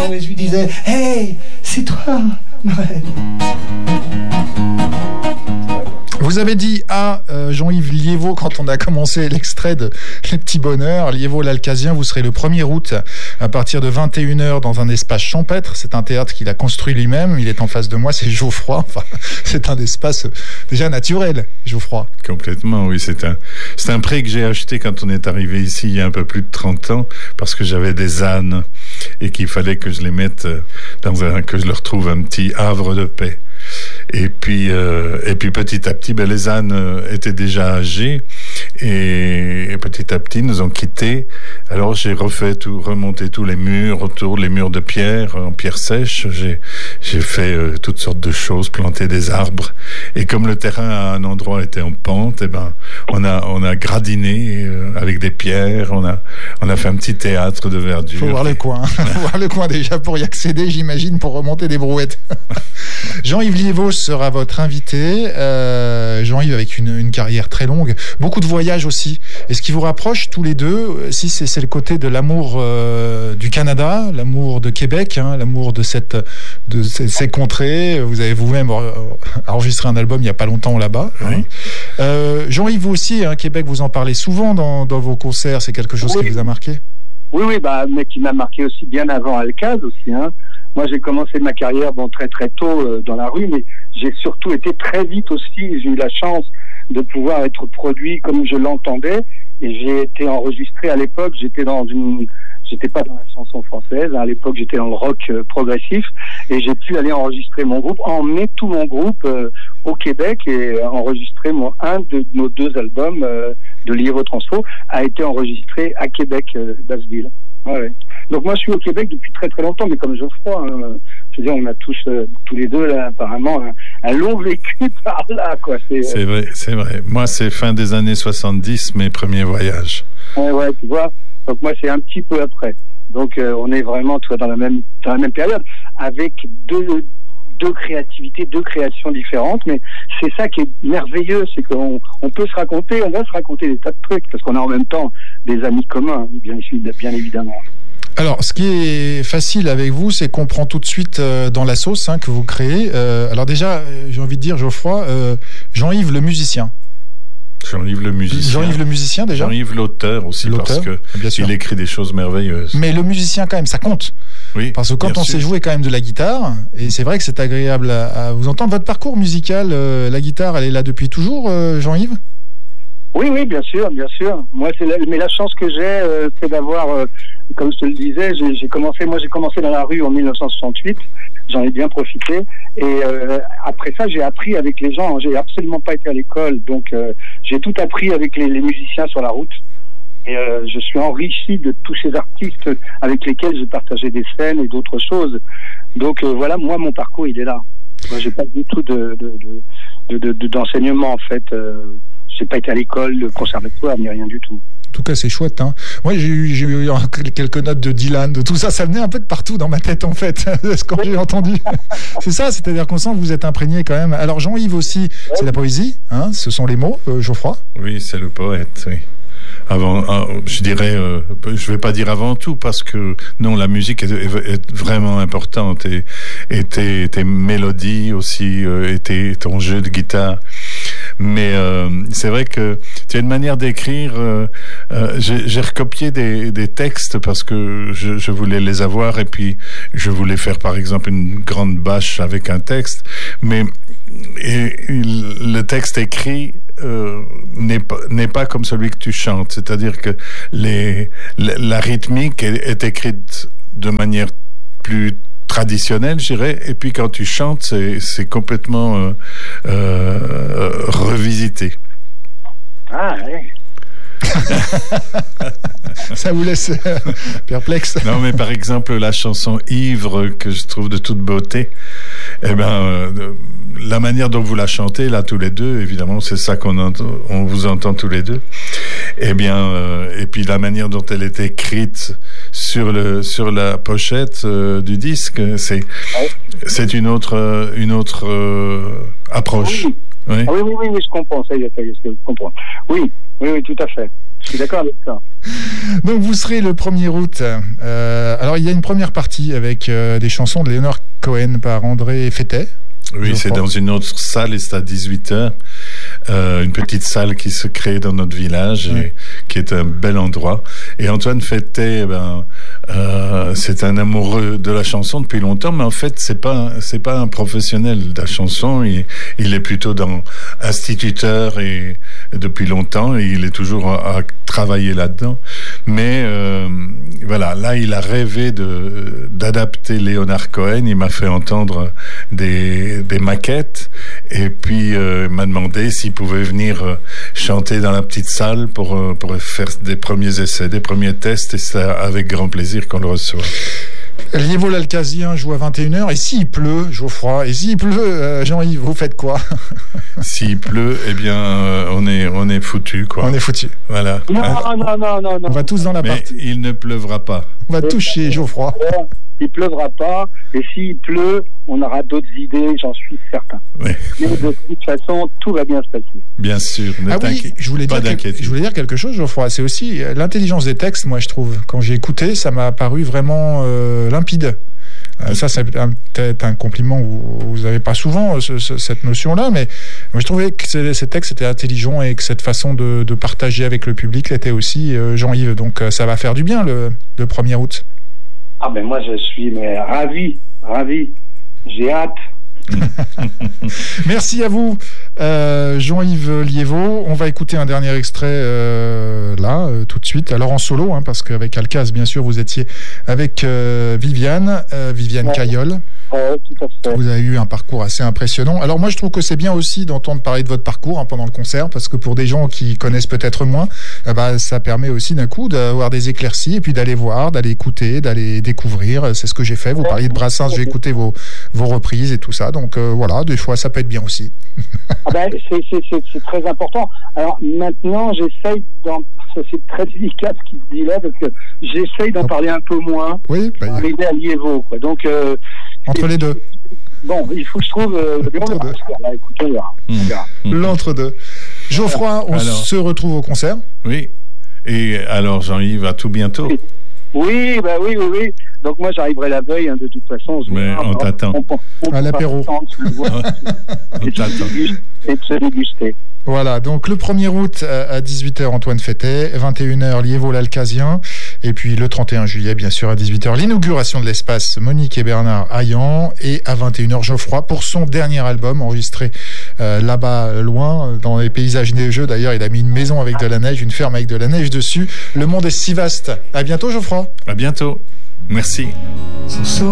et je lui disais « Hey, c'est toi, Noël !» Vous avez dit à Jean-Yves Liévaux, quand on a commencé l'extrait de Les Petits Bonheurs, Liévaux l'Alcazien, vous serez le 1er août à partir de 21h dans un espace champêtre. C'est un théâtre qu'il a construit lui-même. Il est en face de moi, c'est Geoffroy. Enfin, c'est un espace déjà naturel, Geoffroy. Complètement, oui. C'est un pré que j'ai acheté quand on est arrivé ici il y a un peu plus de 30 ans parce que j'avais des ânes et qu'il fallait que je les mette que je leur trouve un petit havre de paix. Et puis petit à petit, les ânes étaient déjà âgés et petit à petit nous ont quittés. Alors j'ai remonté tous les murs autour, les murs de pierre, en pierre sèche. J'ai fait toutes sortes de choses, planté des arbres. Et comme le terrain à un endroit était en pente, on a gradiné avec des pierres. On a fait un petit théâtre de verdure. Faut voir le coin. Faut voir le coin déjà pour y accéder, j'imagine, pour remonter des brouettes. Jean-Yves Liévaux sera votre invité. Jean-Yves avec une carrière très longue, beaucoup de voyages aussi. Et ce qui vous rapproche tous les deux, si c'est le côté de l'amour du Canada, l'amour de Québec, l'amour de ces contrées. Vous avez vous-même enregistré un album il n'y a pas longtemps là-bas. Oui. Jean-Yves, vous aussi, Québec, vous en parlez souvent dans vos concerts. C'est quelque chose qui vous a marqué? Oui, mais qui m'a marqué aussi bien avant Alcaz aussi. Moi, j'ai commencé ma carrière très très tôt dans la rue, mais j'ai surtout été très vite aussi. J'ai eu la chance de pouvoir être produit comme je l'entendais, et j'ai été enregistré à l'époque. J'étais pas dans la chanson française. À l'époque, j'étais dans le rock progressif, et j'ai pu aller enregistrer mon groupe, emmener tout mon groupe au Québec et enregistrer un de nos 2 albums de Liévaux Transfo a été enregistré à Québec, Basseville. Ouais. Donc moi je suis au Québec depuis très très longtemps, mais comme Geoffroy, je veux dire, on a tous les deux là apparemment un long vécu par là, quoi. C'est vrai. Moi c'est fin des années 70 mes premiers voyages. Ouais, tu vois. Donc moi c'est un petit peu après. Donc on est vraiment dans la même période avec deux créativités, 2 créations différentes, mais c'est ça qui est merveilleux, c'est qu'on peut se raconter, on va se raconter des tas de trucs, parce qu'on a en même temps des amis communs, bien évidemment. Alors, ce qui est facile avec vous, c'est qu'on prend tout de suite dans la sauce que vous créez. Alors déjà, j'ai envie de dire, Geoffroy, Jean-Yves le musicien. Jean-Yves le musicien déjà. Jean-Yves l'auteur aussi, parce qu'il écrit des choses merveilleuses. Mais le musicien quand même, ça compte. Oui, parce que quand on sait jouer quand même de la guitare, et c'est vrai que c'est agréable à vous entendre. Votre parcours musical, la guitare, elle est là depuis toujours, Jean-Yves? Oui, bien sûr. Moi, mais la chance que j'ai, c'est d'avoir, comme je te le disais, j'ai commencé dans la rue en 1968. J'en ai bien profité. Et après ça, j'ai appris avec les gens. J'ai absolument pas été à l'école, donc j'ai tout appris avec les musiciens sur la route. Et je suis enrichi de tous ces artistes avec lesquels j'ai partagé des scènes et d'autres choses. Donc voilà, moi, mon parcours, il est là. Moi, j'ai pas du tout d'enseignement, en fait. J'ai pas été à l'école, de conservatoire, ni rien du tout. En tout cas, c'est chouette. Moi, j'ai eu quelques notes de Dylan, de tout ça. Ça venait un peu de partout dans ma tête, en fait, ce que j'ai entendu. C'est ça, c'est-à-dire qu'on sent que vous êtes imprégné quand même. Alors, Jean-Yves aussi, c'est la poésie, ce sont les mots, Geoffroy? Oui, c'est le poète, oui. Je dirais, je vais pas dire avant tout, parce que non, la musique est vraiment importante, et tes mélodies aussi, et ton jeu de guitare. Mais c'est vrai que tu as une manière d'écrire. J'ai recopié des textes parce que je voulais les avoir, et puis je voulais faire par exemple une grande bâche avec un texte, mais le texte écrit n'est pas comme celui que tu chantes, c'est-à-dire que la rythmique est écrite de manière plus traditionnelle, je dirais, et puis quand tu chantes, c'est complètement revisité. Ah oui. Ça vous laisse perplexe? Non, mais par exemple la chanson Ivre, que je trouve de toute beauté, la manière dont vous la chantez là tous les deux, évidemment c'est ça on vous entend tous les deux, et puis la manière dont elle est écrite sur la pochette du disque, c'est une autre approche. Oui. Oui. Oui, je comprends, ça y est, je comprends. Oui, Oui, tout à fait. Je suis d'accord avec ça. Donc vous serez le 1er août. Alors il y a une première partie avec des chansons de Leonard Cohen par André Fettet. Oui, c'est dans une autre salle et c'est à 18h. Une petite salle qui se crée dans notre village et qui est un bel endroit. Et Antoine Fettet, c'est un amoureux de la chanson depuis longtemps, mais en fait, c'est pas un professionnel de la chanson. Il est plutôt instituteur et depuis longtemps, et il est toujours à travailler là-dedans. Mais voilà, là, il a rêvé d'adapter Leonard Cohen. Il m'a fait entendre des maquettes et puis m'a demandé s'il pouvait venir chanter dans la petite salle pour faire des premiers essais, des premiers tests, et c'est avec grand plaisir qu'on le reçoit. Liévaux l'Alcazien joue à 21h, et s'il pleut, Geoffroy, et s'il pleut, Jean-Yves, vous faites quoi? S'il pleut, eh bien, on est foutu, quoi. On est foutu. Voilà. Non. On va tous dans la Mais partie. il ne pleuvra pas. On va toucher Geoffroy. Il pleuvra pas, et s'il pleut, on aura d'autres idées, j'en suis certain. Oui. Mais de toute façon, tout va bien se passer. Bien sûr. Je voulais dire quelque chose, Geoffroy. C'est aussi l'intelligence des textes, moi, je trouve. Quand j'ai écouté, ça m'a paru vraiment limpide. Ça, c'est peut-être un compliment. Vous n'avez pas souvent cette notion-là, mais moi, je trouvais que ces textes étaient intelligents et que cette façon de partager avec le public l'était aussi, Jean-Yves. Donc, ça va faire du bien le 1er août. Ah ben moi, je suis ravi. J'ai hâte. Merci à vous, Jean-Yves Liévaux. On va écouter un dernier extrait tout de suite. Alors en solo, parce qu'avec Alcaz, bien sûr, vous étiez avec Viviane Caillol. Tout à fait. Vous avez eu un parcours assez impressionnant. Alors moi, je trouve que c'est bien aussi d'entendre parler de votre parcours pendant le concert, parce que pour des gens qui connaissent peut-être moins, ça permet aussi d'un coup d'avoir des éclaircies et puis d'aller voir, d'aller écouter, d'aller découvrir. C'est ce que j'ai fait. Vous parliez de Brassens, j'ai écouté vos reprises et tout ça. Donc voilà, des fois, ça peut être bien aussi. C'est très important. Alors maintenant, c'est très délicat ce qui se dit là, parce que j'essaye d'en parler un peu moins. Oui. Arriver à Liévaux, quoi. Donc entre les deux. Bon, il faut que je trouve écoutez, l'entre-deux. Geoffroy, on se retrouve au concert. Oui. Et alors, Jean-Yves, à tout bientôt. Oui. Donc moi, j'arriverai la veille, de toute façon. Mais on t'attend. À l'apéro. On t'attend. Et de se déguster. Voilà, donc le 1er août à 18h, Antoine Fettet, 21h, Liévaux l'Alcazien, et puis le 31 juillet, bien sûr, à 18h, l'inauguration de l'espace Monique et Bernard Haillan, et à 21h, Geoffroy, pour son dernier album, enregistré là-bas, loin, dans les paysages neigeux. D'ailleurs, il a mis une maison avec de la neige, une ferme avec de la neige dessus. Le monde est si vaste. À bientôt, Geoffroy. À bientôt. Merci.